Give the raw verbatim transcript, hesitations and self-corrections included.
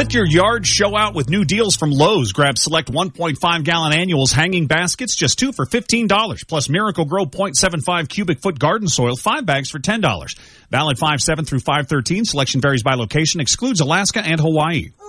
Let your yard show out with new deals from Lowe's. Grab select one point five gallon annuals hanging baskets, just two for fifteen dollars. Plus Miracle Grow zero point seven five cubic foot garden soil, five bags for ten dollars. Valid five seven through five thirteen. Selection varies by location, excludes Alaska and Hawaii.